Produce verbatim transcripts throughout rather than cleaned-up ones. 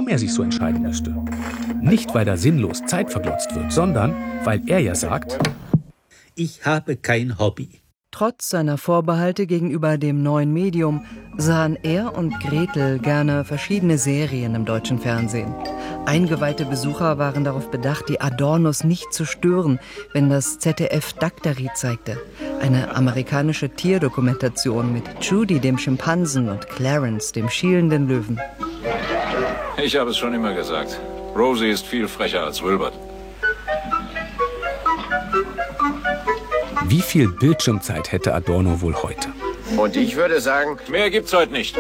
warum er sich so entscheiden müsste. Nicht, weil da sinnlos Zeit verglotzt wird, sondern weil er ja sagt: Ich habe kein Hobby. Trotz seiner Vorbehalte gegenüber dem neuen Medium sahen er und Gretel gerne verschiedene Serien im deutschen Fernsehen. Eingeweihte Besucher waren darauf bedacht, die Adornos nicht zu stören, wenn das Z D F Daktari zeigte. Eine amerikanische Tierdokumentation mit Judy, dem Schimpansen, und Clarence, dem schielenden Löwen. Ich habe es schon immer gesagt. Rosie ist viel frecher als Wilbert. Wie viel Bildschirmzeit hätte Adorno wohl heute? Und ich würde sagen, mehr gibt's heute nicht.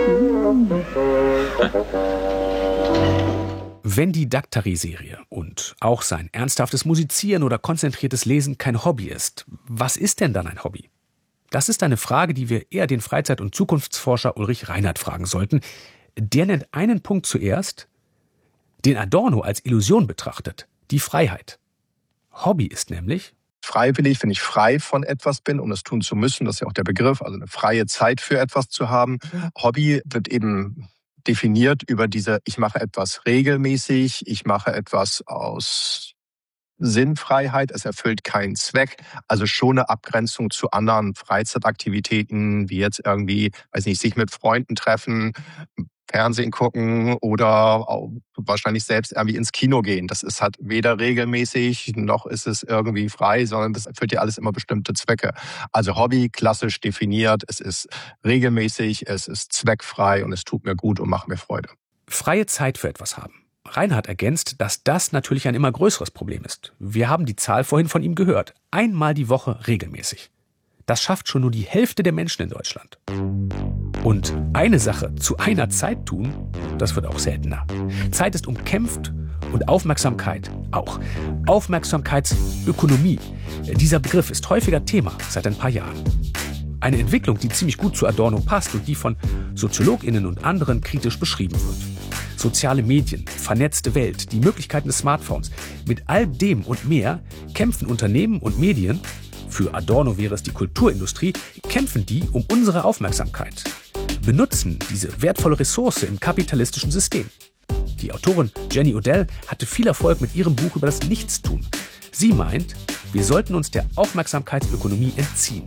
Wenn die Daktari-Serie und auch sein ernsthaftes Musizieren oder konzentriertes Lesen kein Hobby ist, was ist denn dann ein Hobby? Das ist eine Frage, die wir eher den Freizeit- und Zukunftsforscher Ulrich Reinhardt fragen sollten. Der nennt einen Punkt zuerst, den Adorno als Illusion betrachtet: die Freiheit. Hobby ist nämlich freiwillig, wenn ich frei von etwas bin, um das tun zu müssen, das ist ja auch der Begriff, also eine freie Zeit für etwas zu haben. Hobby wird eben definiert über diese, ich mache etwas regelmäßig, ich mache etwas aus Sinnfreiheit, es erfüllt keinen Zweck, also schon eine Abgrenzung zu anderen Freizeitaktivitäten, wie jetzt irgendwie, weiß nicht, sich mit Freunden treffen, Fernsehen gucken oder auch wahrscheinlich selbst irgendwie ins Kino gehen. Das ist halt weder regelmäßig, noch ist es irgendwie frei, sondern das erfüllt ja alles immer bestimmte Zwecke. Also Hobby, klassisch definiert, es ist regelmäßig, es ist zweckfrei und es tut mir gut und macht mir Freude. Freie Zeit für etwas haben. Reinhardt ergänzt, dass das natürlich ein immer größeres Problem ist. Wir haben die Zahl vorhin von ihm gehört. Einmal die Woche regelmäßig. Das schafft schon nur die Hälfte der Menschen in Deutschland. Und eine Sache zu einer Zeit tun, das wird auch seltener. Zeit ist umkämpft und Aufmerksamkeit auch. Aufmerksamkeitsökonomie. Dieser Begriff ist häufiger Thema seit ein paar Jahren. Eine Entwicklung, die ziemlich gut zu Adorno passt und die von SoziologInnen und anderen kritisch beschrieben wird. Soziale Medien, vernetzte Welt, die Möglichkeiten des Smartphones. Mit all dem und mehr kämpfen Unternehmen und Medien, für Adorno wäre es die Kulturindustrie, kämpfen die um unsere Aufmerksamkeit. Benutzen diese wertvolle Ressource im kapitalistischen System. Die Autorin Jenny Odell hatte viel Erfolg mit ihrem Buch über das Nichtstun. Sie meint, wir sollten uns der Aufmerksamkeitsökonomie entziehen.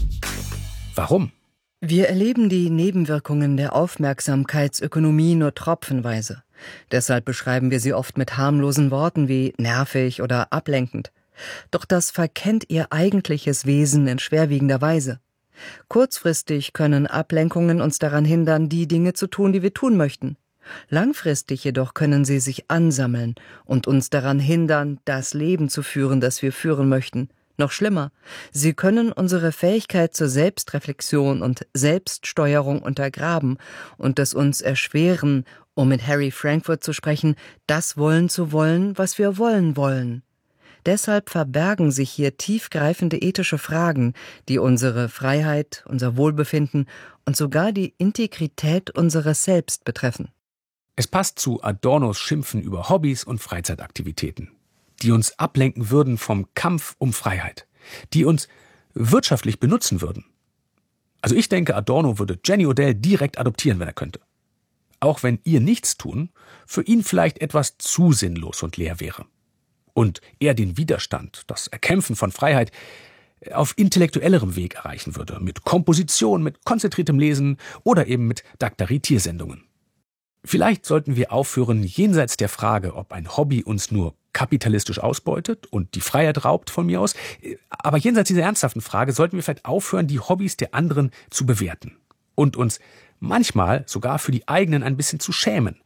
Warum? Wir erleben die Nebenwirkungen der Aufmerksamkeitsökonomie nur tropfenweise. Deshalb beschreiben wir sie oft mit harmlosen Worten wie nervig oder ablenkend. Doch das verkennt ihr eigentliches Wesen in schwerwiegender Weise. Kurzfristig können Ablenkungen uns daran hindern, die Dinge zu tun, die wir tun möchten. Langfristig jedoch können sie sich ansammeln und uns daran hindern, das Leben zu führen, das wir führen möchten. Noch schlimmer, sie können unsere Fähigkeit zur Selbstreflexion und Selbststeuerung untergraben und es uns erschweren, um mit Harry Frankfurt zu sprechen, das wollen zu wollen, was wir wollen wollen. Deshalb verbergen sich hier tiefgreifende ethische Fragen, die unsere Freiheit, unser Wohlbefinden und sogar die Integrität unseres Selbst betreffen. Es passt zu Adornos Schimpfen über Hobbys und Freizeitaktivitäten, die uns ablenken würden vom Kampf um Freiheit, die uns wirtschaftlich benutzen würden. Also ich denke, Adorno würde Jenny Odell direkt adoptieren, wenn er könnte. Auch wenn ihr Nichtstun für ihn vielleicht etwas zu sinnlos und leer wäre. Und er den Widerstand, das Erkämpfen von Freiheit auf intellektuellerem Weg erreichen würde, mit Komposition, mit konzentriertem Lesen oder eben mit Daktari-Tiersendungen. Vielleicht sollten wir aufhören, jenseits der Frage, ob ein Hobby uns nur kapitalistisch ausbeutet und die Freiheit raubt von mir aus, aber jenseits dieser ernsthaften Frage sollten wir vielleicht aufhören, die Hobbys der anderen zu bewerten und uns manchmal sogar für die eigenen ein bisschen zu schämen.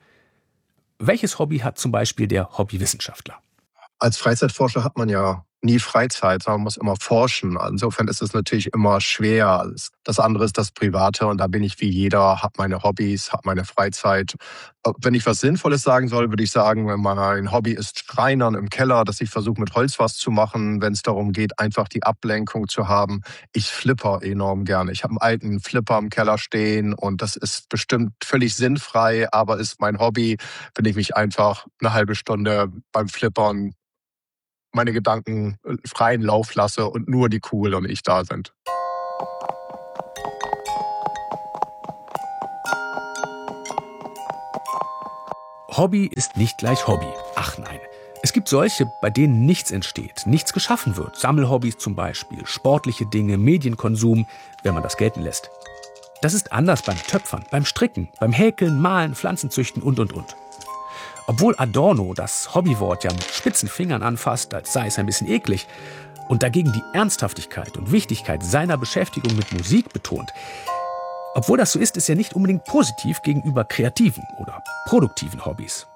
Welches Hobby hat zum Beispiel der Hobbywissenschaftler? Als Freizeitforscher hat man ja nie Freizeit, sondern man muss immer forschen. Insofern ist es natürlich immer schwer. Das andere ist das Private und da bin ich wie jeder, habe meine Hobbys, habe meine Freizeit. Wenn ich was Sinnvolles sagen soll, würde ich sagen, mein Hobby ist Schreinern im Keller, dass ich versuche mit Holz was zu machen, wenn es darum geht, einfach die Ablenkung zu haben. Ich flipper enorm gerne. Ich habe einen alten Flipper im Keller stehen und das ist bestimmt völlig sinnfrei, aber ist mein Hobby, wenn ich mich einfach eine halbe Stunde beim Flippern meine Gedanken freien Lauf lasse und nur die Kugel und ich da sind. Hobby ist nicht gleich Hobby. Ach nein. Es gibt solche, bei denen nichts entsteht, nichts geschaffen wird. Sammelhobbys zum Beispiel, sportliche Dinge, Medienkonsum, wenn man das gelten lässt. Das ist anders beim Töpfern, beim Stricken, beim Häkeln, Malen, Pflanzenzüchten und, und, und. Obwohl Adorno das Hobbywort ja mit spitzen Fingern anfasst, als sei es ein bisschen eklig, und dagegen die Ernsthaftigkeit und Wichtigkeit seiner Beschäftigung mit Musik betont, obwohl das so ist, ist er nicht unbedingt positiv gegenüber kreativen oder produktiven Hobbys.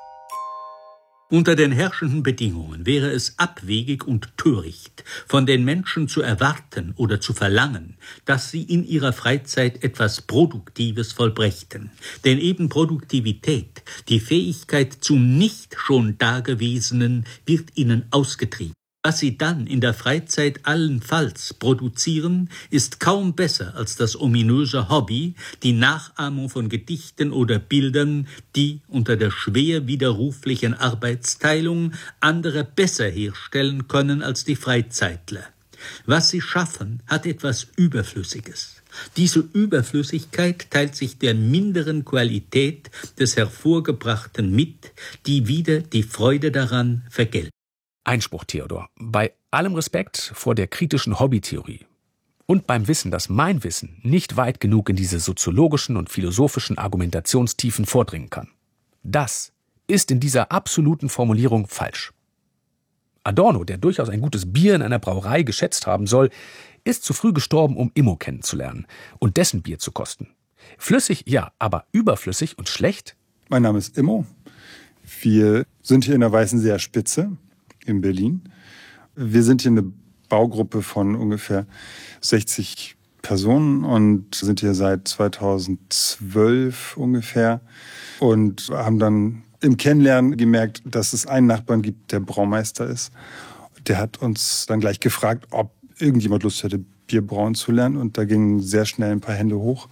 Unter den herrschenden Bedingungen wäre es abwegig und töricht, von den Menschen zu erwarten oder zu verlangen, dass sie in ihrer Freizeit etwas Produktives vollbrächten. Denn eben Produktivität, die Fähigkeit zum nicht schon Dagewesenen, wird ihnen ausgetrieben. Was sie dann in der Freizeit allenfalls produzieren, ist kaum besser als das ominöse Hobby, die Nachahmung von Gedichten oder Bildern, die unter der schwer widerruflichen Arbeitsteilung andere besser herstellen können als die Freizeitler. Was sie schaffen, hat etwas Überflüssiges. Diese Überflüssigkeit teilt sich der minderen Qualität des Hervorgebrachten mit, die wieder die Freude daran vergelten. Einspruch, Theodor. Bei allem Respekt vor der kritischen Hobbytheorie und beim Wissen, dass mein Wissen nicht weit genug in diese soziologischen und philosophischen Argumentationstiefen vordringen kann. Das ist in dieser absoluten Formulierung falsch. Adorno, der durchaus ein gutes Bier in einer Brauerei geschätzt haben soll, ist zu früh gestorben, um Immo kennenzulernen und dessen Bier zu kosten. Flüssig, ja, aber überflüssig und schlecht? Mein Name ist Immo. Wir sind hier in der Weißenseer Spitze in Berlin. Wir sind hier eine Baugruppe von ungefähr sechzig Personen und sind hier seit zweitausendzwölf ungefähr und haben dann im Kennenlernen gemerkt, dass es einen Nachbarn gibt, der Braumeister ist. Der hat uns dann gleich gefragt, ob irgendjemand Lust hätte, Bier brauen zu lernen, und da gingen sehr schnell ein paar Hände hoch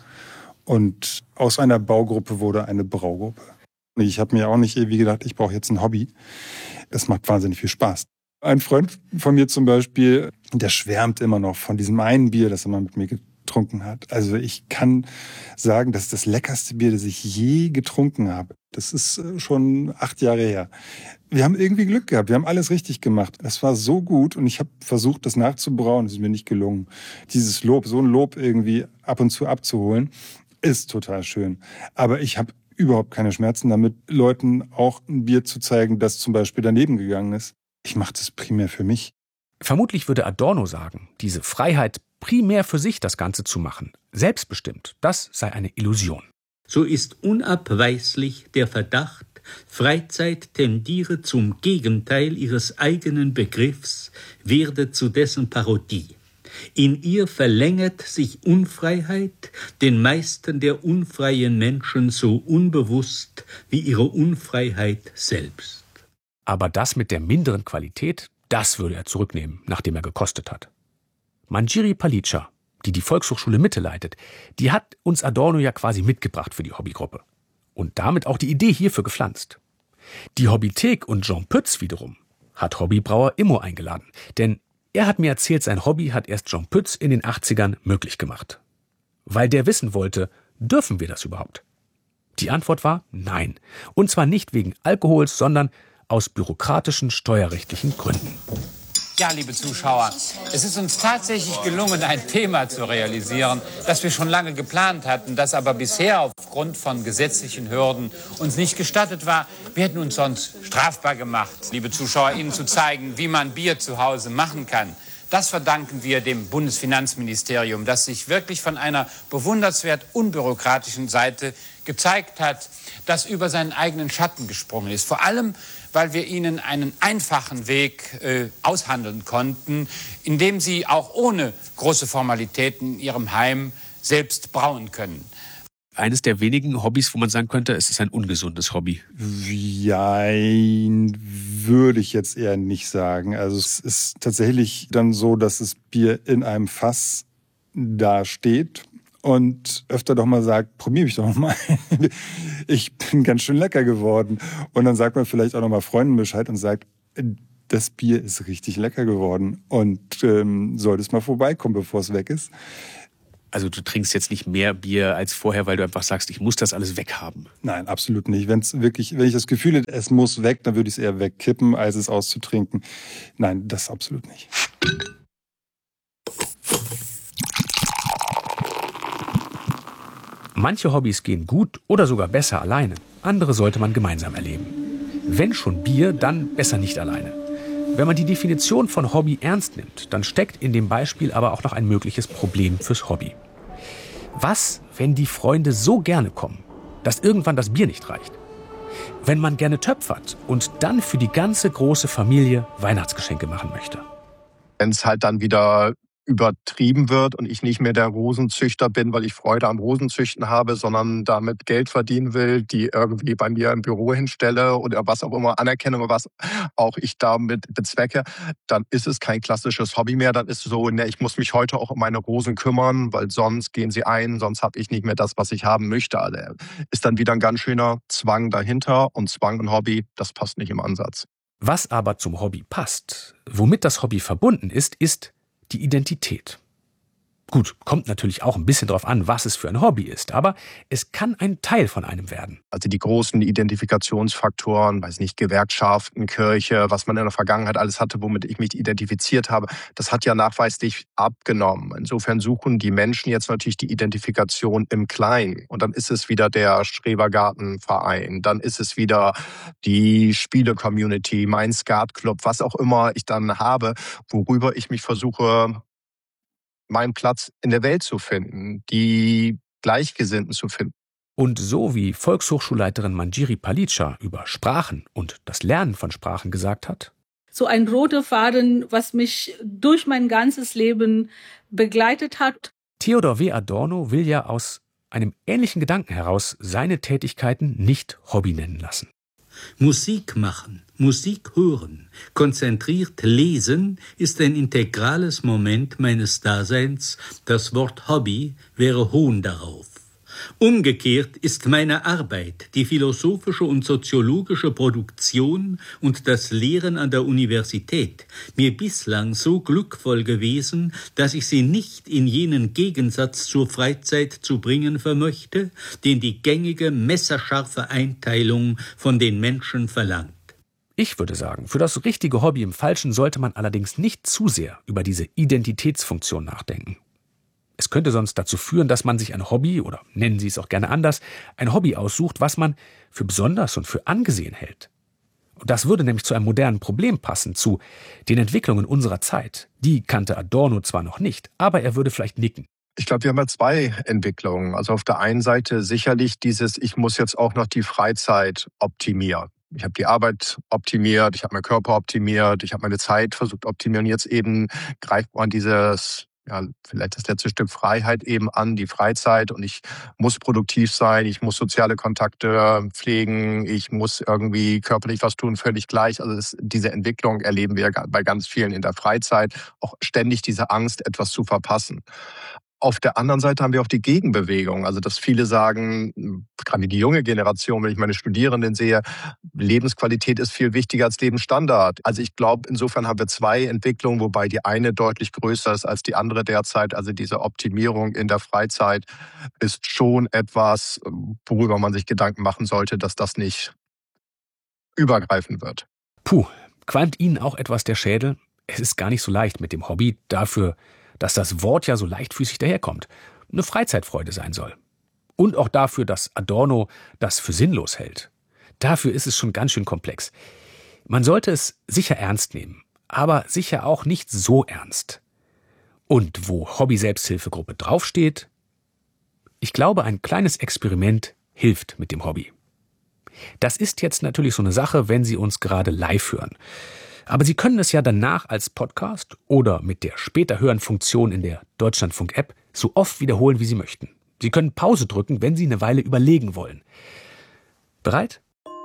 und aus einer Baugruppe wurde eine Braugruppe. Ich habe mir auch nicht ewig gedacht, ich brauche jetzt ein Hobby. Das macht wahnsinnig viel Spaß. Ein Freund von mir zum Beispiel, der schwärmt immer noch von diesem einen Bier, das er mal mit mir getrunken hat. Also ich kann sagen, das ist das leckerste Bier, das ich je getrunken habe. Das ist schon acht Jahre her. Wir haben irgendwie Glück gehabt, wir haben alles richtig gemacht. Das war so gut und ich habe versucht, das nachzubrauen, das ist mir nicht gelungen. Dieses Lob, so ein Lob irgendwie ab und zu abzuholen, ist total schön. Aber ich habe überhaupt keine Schmerzen damit, Leuten auch ein Bier zu zeigen, das zum Beispiel daneben gegangen ist. Ich mache das primär für mich. Vermutlich würde Adorno sagen, diese Freiheit, primär für sich das Ganze zu machen, selbstbestimmt, das sei eine Illusion. So ist unabweislich der Verdacht, Freizeit tendiere zum Gegenteil ihres eigenen Begriffs, werde zu dessen Parodie. In ihr verlängert sich Unfreiheit, den meisten der unfreien Menschen so unbewusst wie ihre Unfreiheit selbst. Aber das mit der minderen Qualität, das würde er zurücknehmen, nachdem er gekostet hat. Manjiri Palicha, die die Volkshochschule Mitte leitet, die hat uns Adorno ja quasi mitgebracht für die Hobbygruppe. Und damit auch die Idee hierfür gepflanzt. Die Hobbythek und Jean Pütz wiederum hat Hobbybrauer Immo eingeladen, denn er hat mir erzählt, sein Hobby hat erst Jean Pütz in den achtzigern möglich gemacht. Weil der wissen wollte, dürfen wir das überhaupt? Die Antwort war nein. Und zwar nicht wegen Alkohols, sondern aus bürokratischen, steuerrechtlichen Gründen. Ja, liebe Zuschauer, es ist uns tatsächlich gelungen, ein Thema zu realisieren, das wir schon lange geplant hatten, das aber bisher aufgrund von gesetzlichen Hürden uns nicht gestattet war. Wir hätten uns sonst strafbar gemacht, liebe Zuschauer, Ihnen zu zeigen, wie man Bier zu Hause machen kann. Das verdanken wir dem Bundesfinanzministerium, das sich wirklich von einer bewundernswert unbürokratischen Seite gezeigt hat, das über seinen eigenen Schatten gesprungen ist. Vor allem, weil wir ihnen einen einfachen Weg äh, aushandeln konnten, indem sie auch ohne große Formalitäten in ihrem Heim selbst brauen können. Eines der wenigen Hobbys, wo man sagen könnte, es ist ein ungesundes Hobby. Jein, würde ich jetzt eher nicht sagen. Also es ist tatsächlich dann so, dass das Bier in einem Fass da steht und öfter doch mal sagt, probier mich doch mal. Ich bin ganz schön lecker geworden. Und dann sagt man vielleicht auch noch mal Freunden Bescheid und sagt, das Bier ist richtig lecker geworden und ähm, solltest mal vorbeikommen, bevor es weg ist. Also du trinkst jetzt nicht mehr Bier als vorher, weil du einfach sagst, ich muss das alles weghaben. Nein, absolut nicht. Wenn's wirklich, wenn ich das Gefühl hätte, es muss weg, dann würde ich es eher wegkippen, als es auszutrinken. Nein, das absolut nicht. Manche Hobbys gehen gut oder sogar besser alleine. Andere sollte man gemeinsam erleben. Wenn schon Bier, dann besser nicht alleine. Wenn man die Definition von Hobby ernst nimmt, dann steckt in dem Beispiel aber auch noch ein mögliches Problem fürs Hobby. Was, wenn die Freunde so gerne kommen, dass irgendwann das Bier nicht reicht? Wenn man gerne töpfert und dann für die ganze große Familie Weihnachtsgeschenke machen möchte? Wenn es halt dann wieder übertrieben wird und ich nicht mehr der Rosenzüchter bin, weil ich Freude am Rosenzüchten habe, sondern damit Geld verdienen will, die irgendwie bei mir im Büro hinstelle oder was auch immer, Anerkennung, was auch ich damit bezwecke, dann ist es kein klassisches Hobby mehr. Dann ist es so, ne, ich muss mich heute auch um meine Rosen kümmern, weil sonst gehen sie ein, sonst habe ich nicht mehr das, was ich haben möchte. Also ist dann wieder ein ganz schöner Zwang dahinter und Zwang und Hobby, das passt nicht im Ansatz. Was aber zum Hobby passt, womit das Hobby verbunden ist, ist die Identität. Gut, kommt natürlich auch ein bisschen drauf an, was es für ein Hobby ist, aber es kann ein Teil von einem werden. Also die großen Identifikationsfaktoren, weiß nicht, Gewerkschaften, Kirche, was man in der Vergangenheit alles hatte, womit ich mich identifiziert habe, das hat ja nachweislich abgenommen. Insofern suchen die Menschen jetzt natürlich die Identifikation im Kleinen. Und dann ist es wieder der Schrebergartenverein, dann ist es wieder die Spiele-Community, mein Skatclub, was auch immer ich dann habe, worüber ich mich versuche, meinen Platz in der Welt zu finden, die Gleichgesinnten zu finden. Und so wie Volkshochschulleiterin Manjiri Palicha über Sprachen und das Lernen von Sprachen gesagt hat: So ein roter Faden, was mich durch mein ganzes Leben begleitet hat. Theodor W. Adorno will ja aus einem ähnlichen Gedanken heraus seine Tätigkeiten nicht Hobby nennen lassen. Musik machen, Musik hören, konzentriert lesen ist ein integrales Moment meines Daseins. Das Wort Hobby wäre Hohn darauf. Umgekehrt ist meine Arbeit, die philosophische und soziologische Produktion und das Lehren an der Universität mir bislang so glückvoll gewesen, dass ich sie nicht in jenen Gegensatz zur Freizeit zu bringen vermöchte, den die gängige messerscharfe Einteilung von den Menschen verlangt. Ich würde sagen, für das richtige Hobby im Falschen sollte man allerdings nicht zu sehr über diese Identitätsfunktion nachdenken. Es könnte sonst dazu führen, dass man sich ein Hobby, oder nennen Sie es auch gerne anders, ein Hobby aussucht, was man für besonders und für angesehen hält. Und das würde nämlich zu einem modernen Problem passen, zu den Entwicklungen unserer Zeit. Die kannte Adorno zwar noch nicht, aber er würde vielleicht nicken. Ich glaube, wir haben ja zwei Entwicklungen. Also auf der einen Seite sicherlich dieses, ich muss jetzt auch noch die Freizeit optimieren. Ich habe die Arbeit optimiert, ich habe meinen Körper optimiert, ich habe meine Zeit versucht optimieren. Jetzt eben greift man dieses, ja, vielleicht das letzte Stück Freiheit eben an, die Freizeit, und ich muss produktiv sein, ich muss soziale Kontakte pflegen, ich muss irgendwie körperlich was tun, völlig gleich. Also das, diese Entwicklung erleben wir bei ganz vielen in der Freizeit, auch ständig diese Angst, etwas zu verpassen. Auf der anderen Seite haben wir auch die Gegenbewegung, also dass viele sagen, gerade die junge Generation, wenn ich meine Studierenden sehe, Lebensqualität ist viel wichtiger als Lebensstandard. Also ich glaube, insofern haben wir zwei Entwicklungen, wobei die eine deutlich größer ist als die andere derzeit. Also diese Optimierung in der Freizeit ist schon etwas, worüber man sich Gedanken machen sollte, dass das nicht übergreifen wird. Puh, qualmt Ihnen auch etwas der Schädel? Es ist gar nicht so leicht mit dem Hobby, dafür, dass das Wort ja so leichtfüßig daherkommt, eine Freizeitfreude sein soll. Und auch dafür, dass Adorno das für sinnlos hält. Dafür ist es schon ganz schön komplex. Man sollte es sicher ernst nehmen, aber sicher auch nicht so ernst. Und wo Hobby-Selbsthilfegruppe draufsteht, ich glaube, ein kleines Experiment hilft mit dem Hobby. Das ist jetzt natürlich so eine Sache, wenn Sie uns gerade live hören. Aber Sie können es ja danach als Podcast oder mit der Später-Hören-Funktion in der Deutschlandfunk-App so oft wiederholen, wie Sie möchten. Sie können Pause drücken, wenn Sie eine Weile überlegen wollen. Bereit?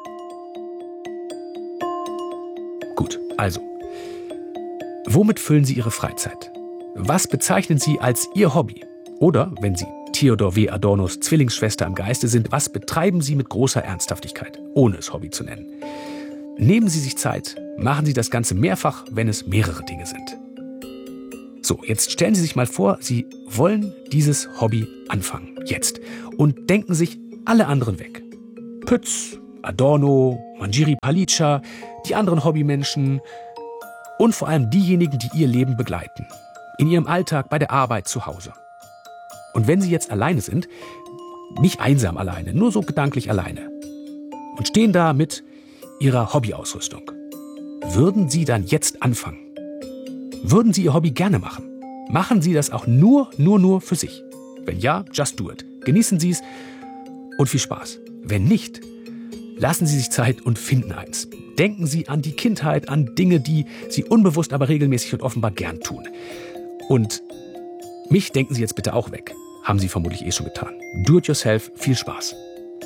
Gut, also. Womit füllen Sie Ihre Freizeit? Was bezeichnen Sie als Ihr Hobby? Oder, wenn Sie Theodor W. Adornos Zwillingsschwester im Geiste sind, was betreiben Sie mit großer Ernsthaftigkeit, ohne es Hobby zu nennen? Nehmen Sie sich Zeit, machen Sie das Ganze mehrfach, wenn es mehrere Dinge sind. So, jetzt stellen Sie sich mal vor, Sie wollen dieses Hobby anfangen. Jetzt. Und denken sich alle anderen weg. Pütz, Adorno, Manjiri Palicha, die anderen Hobbymenschen und vor allem diejenigen, die Ihr Leben begleiten. In Ihrem Alltag, bei der Arbeit, zu Hause. Und wenn Sie jetzt alleine sind, nicht einsam alleine, nur so gedanklich alleine, und stehen da mit Ihrer Hobbyausrüstung, würden Sie dann jetzt anfangen? Würden Sie Ihr Hobby gerne machen? Machen Sie das auch nur, nur, nur für sich? Wenn ja, just do it. Genießen Sie es und viel Spaß. Wenn nicht, lassen Sie sich Zeit und finden eins. Denken Sie an die Kindheit, an Dinge, die Sie unbewusst, aber regelmäßig und offenbar gern tun. Und mich denken Sie jetzt bitte auch weg. Haben Sie vermutlich eh schon getan. Do it yourself, viel Spaß.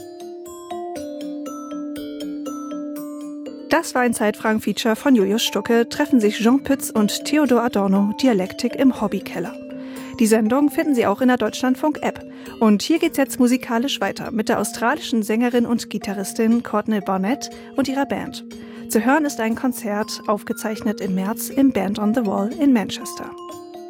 Das war ein Zeitfragen-Feature von Julius Stucke. Treffen sich Jean Pütz und Theodor Adorno, Dialektik im Hobbykeller. Die Sendung finden Sie auch in der Deutschlandfunk-App. Und hier geht's jetzt musikalisch weiter mit der australischen Sängerin und Gitarristin Courtney Barnett und ihrer Band. Zu hören ist ein Konzert, aufgezeichnet im März im Band on the Wall in Manchester.